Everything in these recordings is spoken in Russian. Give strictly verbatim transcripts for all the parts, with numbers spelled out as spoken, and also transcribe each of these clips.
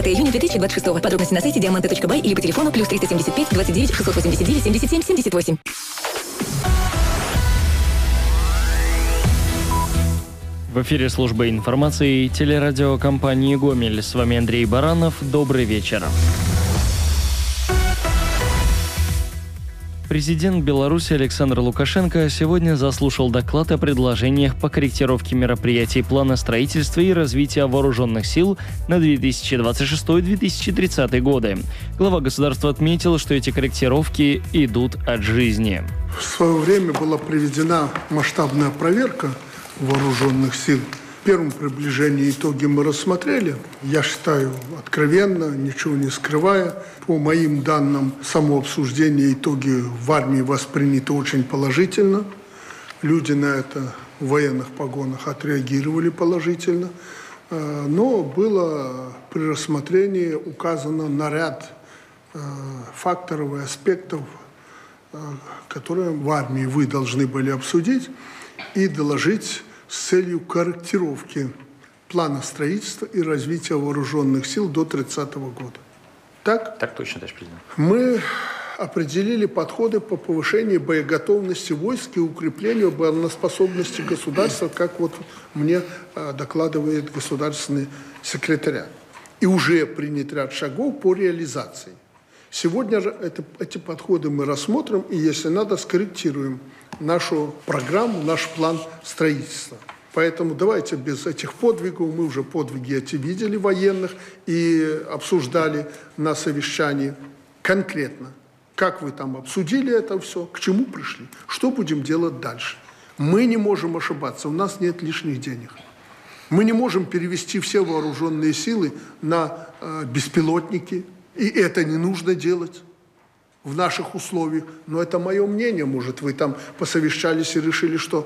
июня две тысячи двадцать шестого. Подробности на сайте диаманты точка бай или по телефону плюс триста семьдесят пять двадцать девять шестьсот восемьдесят девять семьдесят семь семьдесят восемь. В эфире служба информации телерадиокомпании «Гомель». С вами Андрей Баранов. Добрый вечер. Президент Беларуси Александр Лукашенко сегодня заслушал доклад о предложениях по корректировке мероприятий плана строительства и развития вооруженных сил на две тысячи двадцать шестой — две тысячи тридцатый годы. Глава государства отметил, что эти корректировки идут от жизни. В свое время была проведена масштабная проверка вооруженных сил. В первом приближении итоги мы рассмотрели. Я считаю, откровенно, ничего не скрывая. По моим данным, само обсуждение итоги в армии воспринято очень положительно. Люди на это в военных погонах отреагировали положительно. Но было при рассмотрении указано на ряд факторов и аспектов, которые в армии вы должны были обсудить и доложить с целью корректировки плана строительства и развития вооруженных сил до тридцатого года. Так? Так точно, товарищ президент. Мы определили подходы по повышению боеготовности войск и укреплению обороноспособности государства, как вот мне докладывает государственный секретариат. И уже принят ряд шагов по реализации. Сегодня же это, эти подходы мы рассмотрим и, если надо, скорректируем нашу программу, наш план строительства. Поэтому давайте без этих подвигов, мы уже подвиги эти видели военных и обсуждали на совещании конкретно, как вы там обсудили это все, к чему пришли, что будем делать дальше. Мы не можем ошибаться, у нас нет лишних денег. Мы не можем перевести все вооруженные силы на э, беспилотники, и это не нужно делать в наших условиях. Но это мое мнение, может, вы там посовещались и решили, что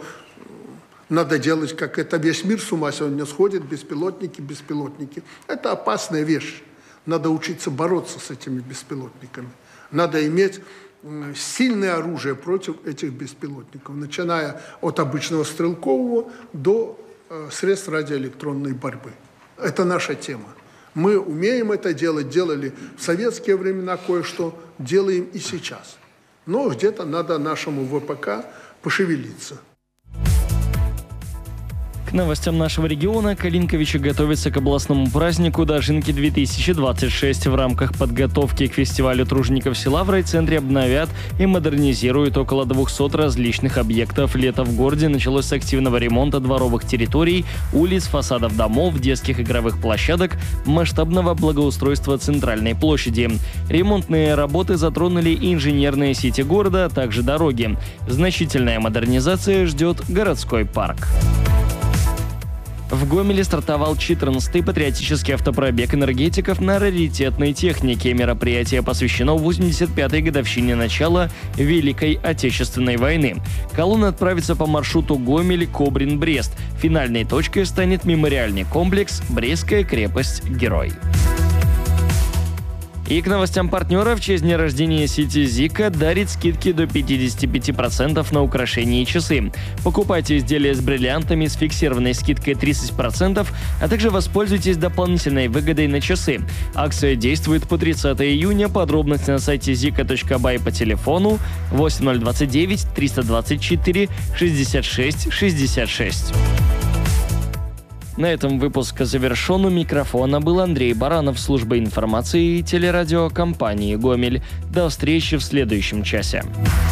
надо делать, как это весь мир с ума сегодня сходит, беспилотники, беспилотники. Это опасная вещь. Надо учиться бороться с этими беспилотниками. Надо иметь сильное оружие против этих беспилотников, начиная от обычного стрелкового до э, средств радиоэлектронной борьбы. Это наша тема. Мы умеем это делать, делали в советские времена кое-что, делаем и сейчас. Но где-то надо нашему ВПК пошевелиться. К новостям нашего региона. Калинковичи готовятся к областному празднику Дожинки-две тысячи двадцать шесть. В рамках подготовки к фестивалю тружеников села в райцентре обновят и модернизируют около двухсот различных объектов. Лето в городе началось с активного ремонта дворовых территорий, улиц, фасадов домов, детских игровых площадок, масштабного благоустройства центральной площади. Ремонтные работы затронули и инженерные сети города, а также дороги. Значительная модернизация ждет городской парк. В Гомеле стартовал четырнадцатый патриотический автопробег энергетиков на раритетной технике. Мероприятие посвящено восемьдесят пятой годовщине начала Великой Отечественной войны. Колонна отправится по маршруту Гомель-Кобрин-Брест. Финальной точкой станет мемориальный комплекс «Брестская крепость-Герой». И к новостям партнера. В честь дня рождения сети Зика дарит скидки до пятьдесят пять процентов на украшения и часы. Покупайте изделия с бриллиантами с фиксированной скидкой тридцать процентов, а также воспользуйтесь дополнительной выгодой на часы. Акция действует по тридцатого июня. Подробности на сайте зика точка бай по телефону восемь ноль двадцать девять триста двадцать четыре шестьдесят шесть шестьдесят шесть. На этом выпуск завершен. У микрофона был Андрей Баранов, служба информации телерадиокомпании «Гомель». До встречи в следующем часе.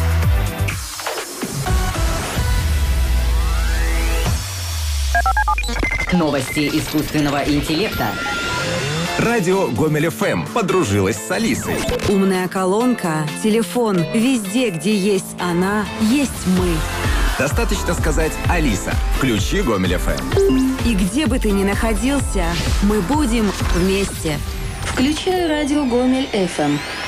Новости искусственного интеллекта. Радио Гомель-ФМ подружилась с Алисой. Умная колонка, телефон, везде, где есть она, есть мы. Достаточно сказать «Алиса, включи Гомель-ФМ». И где бы ты ни находился, мы будем вместе. Включай радио Гомель-ФМ.